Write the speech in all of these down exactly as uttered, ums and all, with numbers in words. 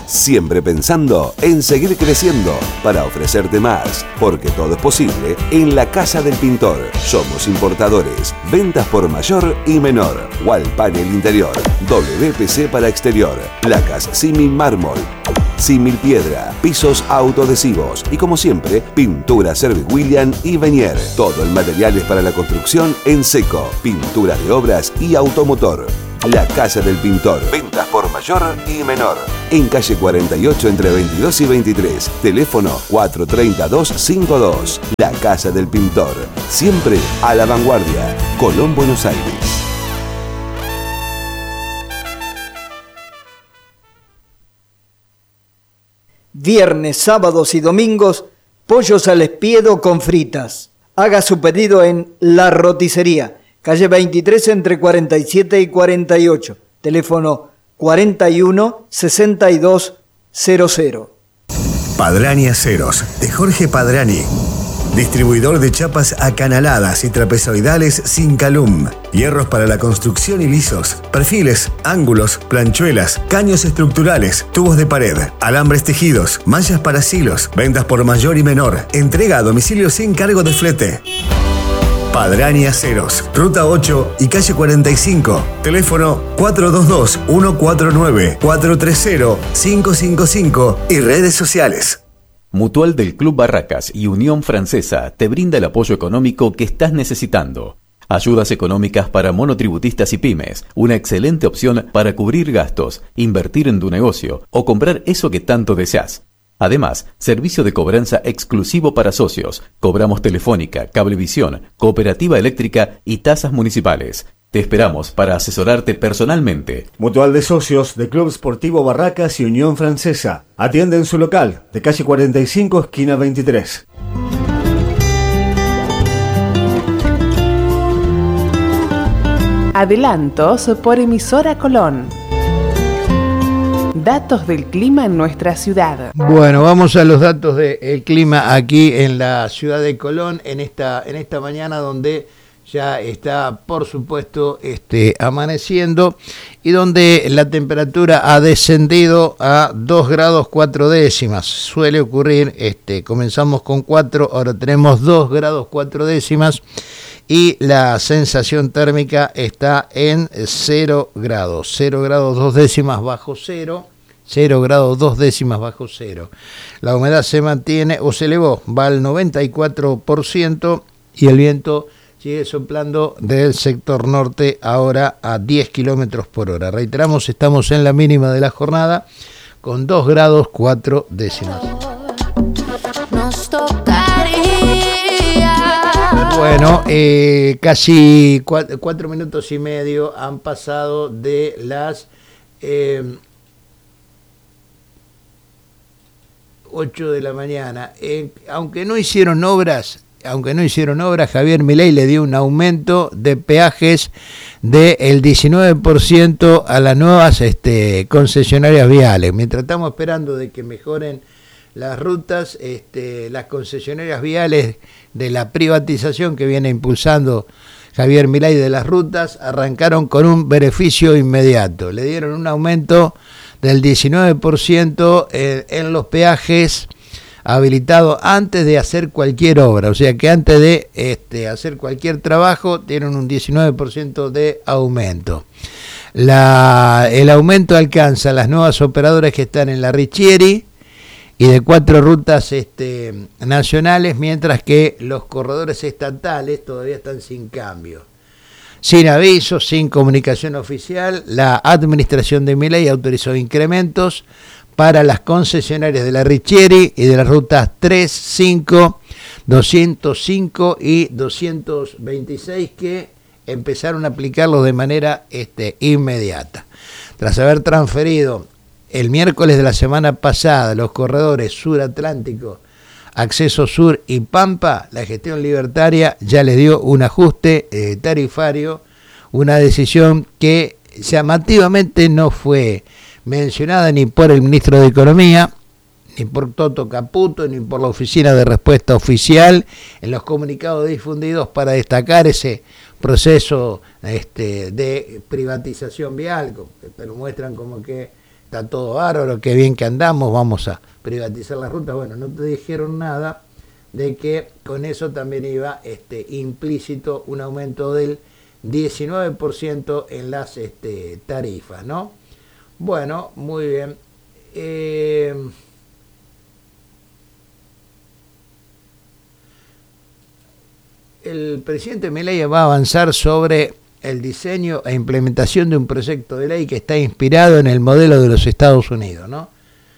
Siempre pensando en seguir creciendo para ofrecerte más, porque todo es posible en la Casa del Pintor. Somos importadores, ventas por mayor y menor, wall panel interior, W P C para exterior, placas símil mármol, símil piedra, pisos autoadhesivos y, como siempre, pintura Service William y Venier. Todo el material es para la construcción en seco, pinturas de obras y automotor. La Casa del Pintor. Ventas por mayor y menor. En calle cuarenta y ocho entre veintidós y veintitrés. Teléfono cuatro tres dos cinco dos. La Casa del Pintor. Siempre a la vanguardia. Colón, Buenos Aires. Viernes, sábados y domingos, pollos al espiedo con fritas. Haga su pedido en La Roticería, calle veintitrés entre cuarenta y siete y cuarenta y ocho. Teléfono cuarenta y uno sesenta y dos cero cero. Padrani Aceros, de Jorge Padrani. Distribuidor de chapas acanaladas y trapezoidales sin calum. Hierros para la construcción y lisos. Perfiles, ángulos, planchuelas, caños estructurales, tubos de pared, alambres tejidos, mallas para silos. Ventas por mayor y menor. Entrega a domicilio sin cargo de flete. Padrani Aceros, Ruta ocho y calle cuarenta y cinco. Teléfono cuatro dos dos, uno cuatro nueve, cuatro tres cero, cinco cinco cinco y redes sociales. Mutual del Club Barracas y Unión Francesa te brinda el apoyo económico que estás necesitando. Ayudas económicas para monotributistas y pymes, una excelente opción para cubrir gastos, invertir en tu negocio o comprar eso que tanto deseas. Además, servicio de cobranza exclusivo para socios. Cobramos telefónica, cablevisión, cooperativa eléctrica y tasas municipales. Te esperamos para asesorarte personalmente. Mutual de Socios de Club Sportivo Barracas y Unión Francesa. Atiende en su local, de calle cuarenta y cinco, esquina veintitrés. Adelantos por emisora Colón. Datos del clima en nuestra ciudad. Bueno, vamos a los datos del clima aquí en la ciudad de Colón, en esta, en esta mañana donde ya está, por supuesto, este, amaneciendo y donde la temperatura ha descendido a dos grados cuatro décimas. Suele ocurrir, este, comenzamos con cuatro, ahora tenemos dos grados cuatro décimas y la sensación térmica está en cero grados, cero grados dos décimas bajo cero. cero grados dos décimas bajo cero. La humedad se mantiene o se elevó, va al noventa y cuatro por ciento y el viento sigue soplando del sector norte ahora a diez kilómetros por hora. Reiteramos, estamos en la mínima de la jornada con dos grados cuatro décimas. Nos tocaría. Bueno, eh, casi cuatro, cuatro minutos y medio han pasado de las eh, ocho de la mañana. Eh, aunque no hicieron obras, aunque no hicieron obras, Javier Milei le dio un aumento de peajes del diecinueve por ciento a las nuevas este, concesionarias viales. Mientras estamos esperando de que mejoren las rutas, este, las concesionarias viales de la privatización que viene impulsando Javier Milei de las rutas, arrancaron con un beneficio inmediato. Le dieron un aumento del diecinueve por ciento en, en los peajes habilitado antes de hacer cualquier obra, o sea que antes de este, hacer cualquier trabajo tienen un diecinueve por ciento de aumento. La, el aumento alcanza a las nuevas operadoras que están en la Richieri y de cuatro rutas este, nacionales, mientras que los corredores estatales todavía están sin cambio. Sin aviso, sin comunicación oficial, la administración de Milei autorizó incrementos para las concesionarias de la Richieri y de las rutas tres, cinco, doscientos cinco y doscientos veintiséis que empezaron a aplicarlos de manera este, inmediata. Tras haber transferido el miércoles de la semana pasada los corredores Sur Atlántico, Acceso Sur y Pampa, la gestión libertaria ya les dio un ajuste eh, tarifario, una decisión que llamativamente no fue mencionada ni por el ministro de Economía, ni por Toto Caputo, ni por la Oficina de Respuesta Oficial en los comunicados difundidos para destacar ese proceso este, de privatización vial, que lo muestran como que está todo bárbaro, qué bien que andamos, vamos a privatizar las rutas. Bueno, no te dijeron nada de que con eso también iba este, implícito un aumento del diecinueve por ciento en las este, tarifas, ¿no? Bueno, muy bien. Eh, el presidente Milei va a avanzar sobre el diseño e implementación de un proyecto de ley que está inspirado en el modelo de los Estados Unidos, ¿no?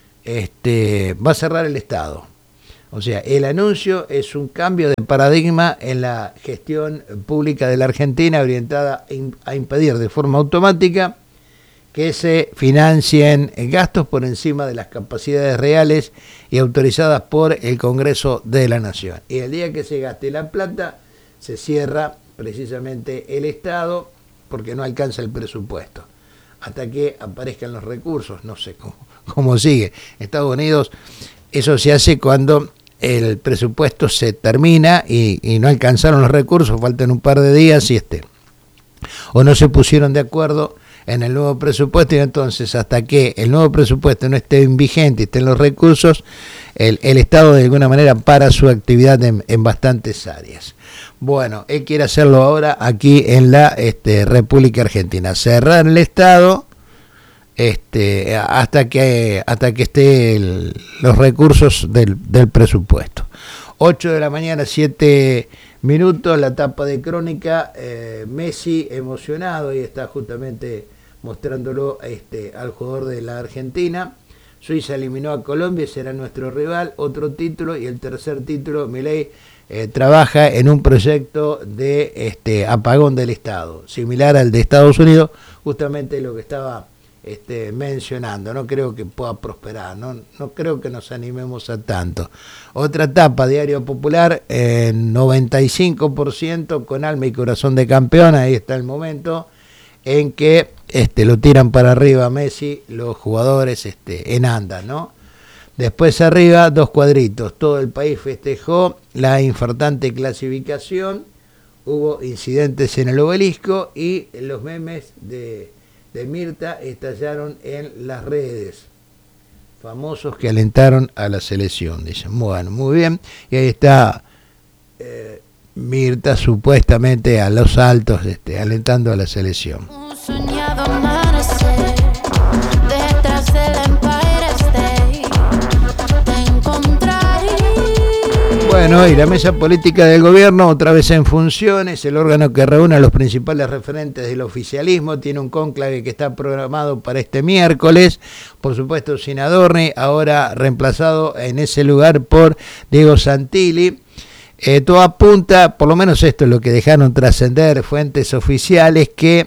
Este, va a cerrar el Estado. O sea, el anuncio es un cambio de paradigma en la gestión pública de la Argentina orientada a impedir de forma automática que se financien gastos por encima de las capacidades reales y autorizadas por el Congreso de la Nación. Y el día que se gaste la plata, se cierra precisamente el Estado porque no alcanza el presupuesto. Hasta que aparezcan los recursos, no sé cómo, cómo sigue. Estados Unidos, eso se hace cuando el presupuesto se termina y, y no alcanzaron los recursos, faltan un par de días y este, o no se pusieron de acuerdo en el nuevo presupuesto, y entonces hasta que el nuevo presupuesto no esté vigente y estén los recursos, el, el Estado de alguna manera para su actividad en, en bastantes áreas. Bueno, él quiere hacerlo ahora aquí en la este, República Argentina, cerrar el Estado este, hasta que hasta que esté el, los recursos del, del presupuesto. ocho de la mañana, siete minutos, la tapa de Crónica, eh, Messi emocionado, y está justamente mostrándolo este, al jugador de la Argentina. Suiza eliminó a Colombia, será nuestro rival, otro título, y el tercer título, Milei eh, trabaja en un proyecto de este, apagón del Estado, similar al de Estados Unidos, justamente lo que estaba este, mencionando. No creo que pueda prosperar, no, no creo que nos animemos a tanto. Otra etapa, Diario Popular, eh, noventa y cinco por ciento con alma y corazón de campeón. Ahí está el momento en que este, lo tiran para arriba a Messi, los jugadores este, en andan, ¿no? Después arriba, dos cuadritos, todo el país festejó la infartante clasificación, hubo incidentes en el Obelisco y los memes de, de Mirta estallaron en las redes. Famosos que alentaron a la selección, dicen. Bueno, muy bien, y ahí está eh, Mirta supuestamente a los altos, este, alentando a la selección. Un soñado amanecer detrás del Empire State te encontraré. Bueno, y la mesa política del gobierno otra vez en funciones, el órgano que reúne a los principales referentes del oficialismo, tiene un cónclave que está programado para este miércoles, por supuesto sin Adorni, ahora reemplazado en ese lugar por Diego Santilli. Eh, todo apunta, por lo menos esto es lo que dejaron trascender fuentes oficiales, que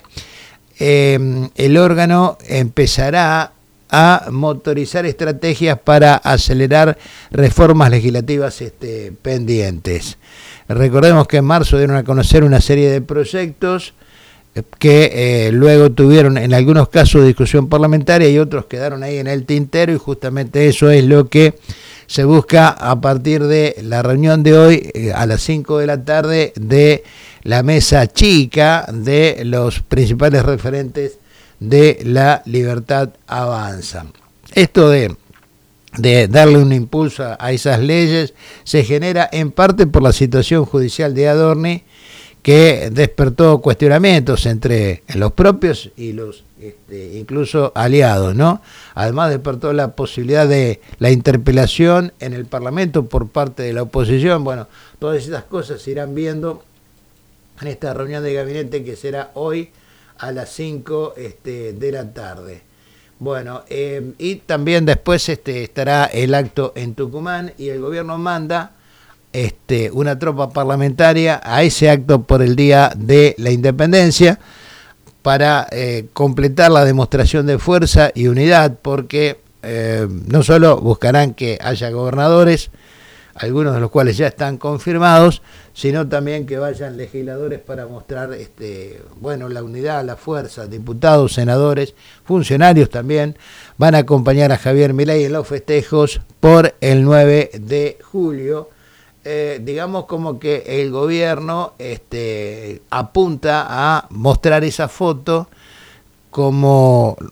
eh, el órgano empezará a motorizar estrategias para acelerar reformas legislativas este, pendientes. Recordemos que en marzo dieron a conocer una serie de proyectos que eh, luego tuvieron en algunos casos discusión parlamentaria y otros quedaron ahí en el tintero, y justamente eso es lo que se busca a partir de la reunión de hoy eh, a las cinco de la tarde de la mesa chica de los principales referentes de La Libertad Avanza. Esto de, de darle un impulso a, a esas leyes se genera en parte por la situación judicial de Adorni, que despertó cuestionamientos entre los propios y los este, incluso aliados, ¿no? Además despertó la posibilidad de la interpelación en el Parlamento por parte de la oposición. Bueno, todas esas cosas se irán viendo en esta reunión de gabinete que será hoy a las cinco este, de la tarde. Bueno, eh, y también después este, estará el acto en Tucumán, y el gobierno manda Este, una tropa parlamentaria a ese acto por el Día de la Independencia para eh, completar la demostración de fuerza y unidad, porque eh, no solo buscarán que haya gobernadores, algunos de los cuales ya están confirmados, sino también que vayan legisladores para mostrar este, bueno, la unidad, la fuerza, diputados, senadores, funcionarios también van a acompañar a Javier Milei en los festejos por el nueve de julio. Eh, digamos como que el gobierno este, apunta a mostrar esa foto como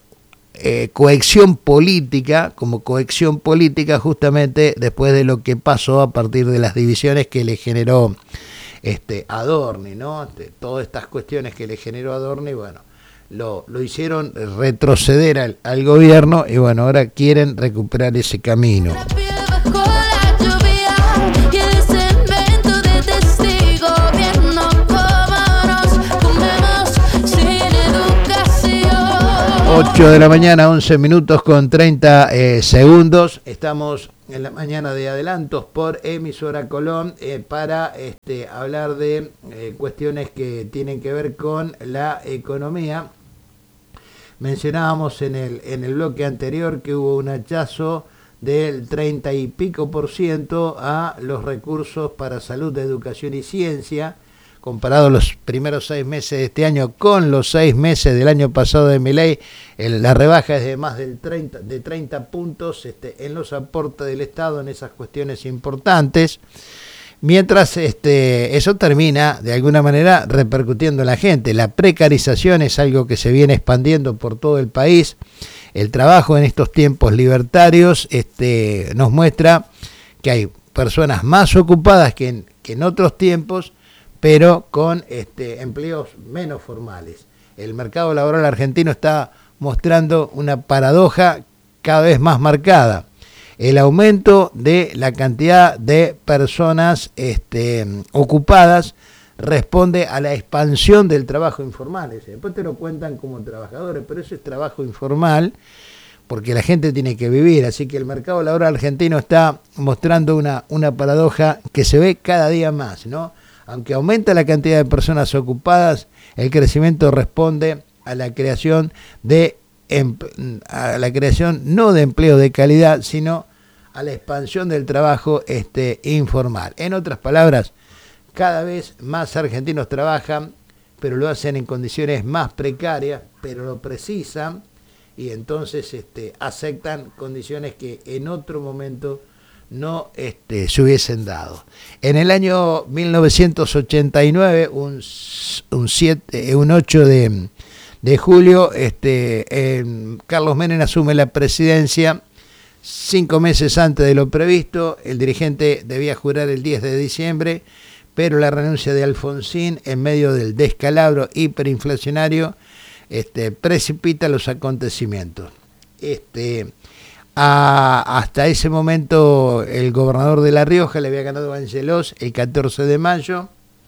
eh, cohesión política, como cohesión política justamente después de lo que pasó a partir de las divisiones que le generó este, Adorni, ¿no? Este, todas estas cuestiones que le generó Adorni, bueno, lo, lo hicieron retroceder al, al gobierno y bueno, ahora quieren recuperar ese camino. ocho de la mañana, once minutos con treinta eh, segundos. Estamos en la mañana de adelantos por Emisora Colón eh, para este, hablar de eh, cuestiones que tienen que ver con la economía. Mencionábamos en el, en el bloque anterior que hubo un hachazo del treinta y pico por ciento a los recursos para salud, educación y ciencia, comparado los primeros seis meses de este año con los seis meses del año pasado de Milei, la rebaja es de más del treinta, de treinta puntos este, en los aportes del Estado en esas cuestiones importantes, mientras este, eso termina de alguna manera repercutiendo en la gente. La precarización es algo que se viene expandiendo por todo el país. El trabajo en estos tiempos libertarios este, nos muestra que hay personas más ocupadas que en, que en otros tiempos, pero con este, empleos menos formales. El mercado laboral argentino está mostrando una paradoja cada vez más marcada. El aumento de la cantidad de personas este, ocupadas responde a la expansión del trabajo informal. Después te lo cuentan como trabajadores, pero eso es trabajo informal porque la gente tiene que vivir. Así que el mercado laboral argentino está mostrando una, una paradoja que se ve cada día más, ¿no? Aunque aumenta la cantidad de personas ocupadas, el crecimiento responde a la creación de a la creación no de empleo de calidad, sino a la expansión del trabajo este, informal. En otras palabras, cada vez más argentinos trabajan, pero lo hacen en condiciones más precarias, pero lo precisan y entonces este, aceptan condiciones que en otro momento no este, se hubiesen dado. En el año mil novecientos ochenta y nueve, un, un, siete, un ocho de, de julio, este, eh, Carlos Menem asume la presidencia cinco meses antes de lo previsto. El dirigente debía jurar el diez de diciembre, pero la renuncia de Alfonsín en medio del descalabro hiperinflacionario este, precipita los acontecimientos. Este... A, hasta ese momento el gobernador de La Rioja le había ganado a Angelós el catorce de mayo.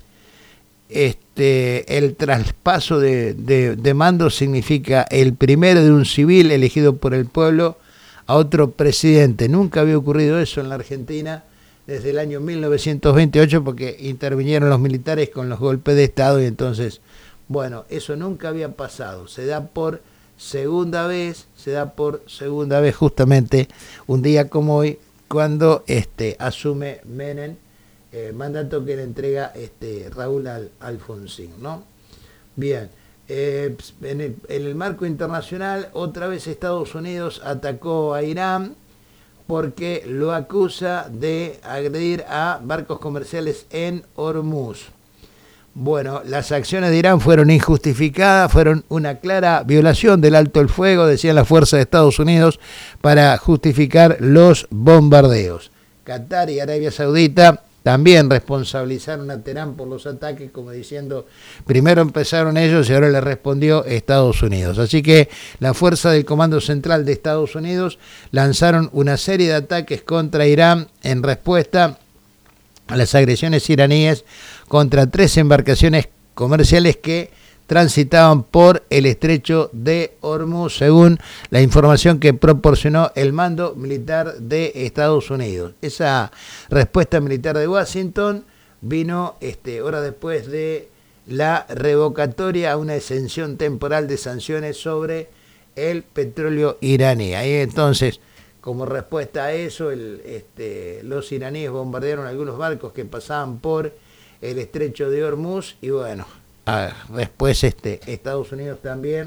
Este, el traspaso de, de, de mando significa el primero de un civil elegido por el pueblo a otro presidente. Nunca había ocurrido eso en la Argentina desde el año mil novecientos veintiocho porque intervinieron los militares con los golpes de Estado y entonces, bueno, eso nunca había pasado. Se da por segunda vez, se da por segunda vez justamente un día como hoy, cuando este, asume Menem, eh, mandato que le entrega este, Raúl Al, Alfonsín, ¿no? Bien, eh, en, el, en el marco internacional, otra vez Estados Unidos atacó a Irán porque lo acusa de agredir a barcos comerciales en Hormuz. Bueno, las acciones de Irán fueron injustificadas, fueron una clara violación del alto el fuego, decían las fuerzas de Estados Unidos, para justificar los bombardeos. Qatar y Arabia Saudita también responsabilizaron a Teherán por los ataques, como diciendo, primero empezaron ellos y ahora le respondió Estados Unidos. Así que la fuerza del Comando Central de Estados Unidos lanzaron una serie de ataques contra Irán en respuesta a las agresiones iraníes contra tres embarcaciones comerciales que transitaban por el estrecho de Hormuz, según la información que proporcionó el mando militar de Estados Unidos. Esa respuesta militar de Washington vino este, horas después de la revocatoria a una exención temporal de sanciones sobre el petróleo iraní. Ahí entonces, como respuesta a eso, el, este, los iraníes bombardearon algunos barcos que pasaban por el estrecho de Hormuz y bueno, ah, después este, Estados Unidos también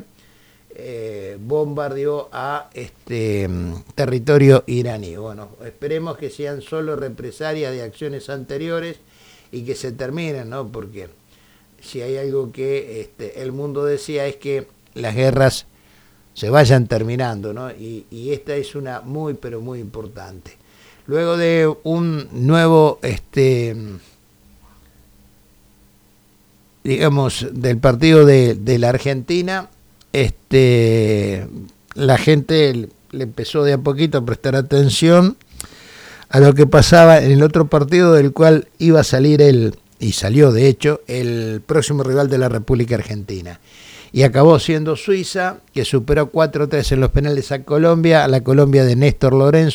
eh, bombardeó a este territorio iraní. Bueno, esperemos que sean solo represalias de acciones anteriores y que se terminen, ¿no? Porque si hay algo que este, el mundo decía es que las guerras se vayan terminando, ¿no? Y, y esta es una muy, pero muy importante. Luego de un nuevo, este, digamos, del partido de, de la Argentina, este, la gente le empezó de a poquito a prestar atención a lo que pasaba en el otro partido del cual iba a salir el, y salió de hecho, el próximo rival de la República Argentina. Y acabó siendo Suiza, que superó cuatro a tres en los penales a Colombia, a la Colombia de Néstor Lorenzo.